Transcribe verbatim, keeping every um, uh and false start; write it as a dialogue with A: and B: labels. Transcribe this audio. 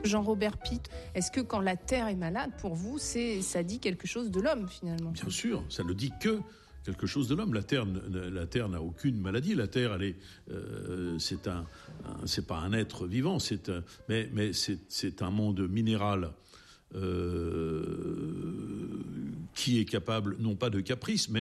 A: Jean-Robert Pitt, est-ce que quand la Terre est malade, pour vous, c'est, ça dit quelque chose de l'homme, finalement ?
B: Bien sûr, ça ne dit que quelque chose de l'homme. La Terre, la Terre n'a aucune maladie. La Terre, elle est, euh, c'est un, un, c'est pas un être vivant, c'est un, mais, mais c'est, c'est un monde minéral euh, qui est capable, non pas de caprice, mais